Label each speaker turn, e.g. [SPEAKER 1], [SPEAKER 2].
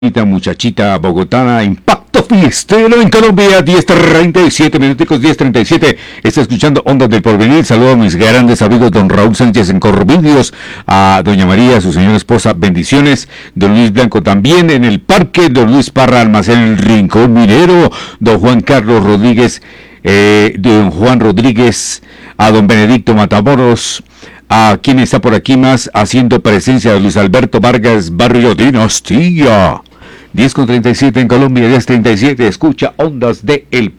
[SPEAKER 1] Muchachita bogotana, impacto fiestero en Colombia, 10:37 minuticos, 10:37. Está escuchando Ondas del Porvenir. Saludo a mis grandes amigos, don Raúl Sánchez en Corrovídeos, a doña María, su señora esposa, bendiciones. Don Luis Blanco también en el parque, don Luis Parra, almacén El Rincón Minero, don Juan Carlos Rodríguez, don Juan Rodríguez, a don Benedicto Matamoros. ¿A quién está por aquí más haciendo presencia? Luis Alberto Vargas, Barrio Dinastía. 10:37 en Colombia, 10:37. Escucha Ondas de El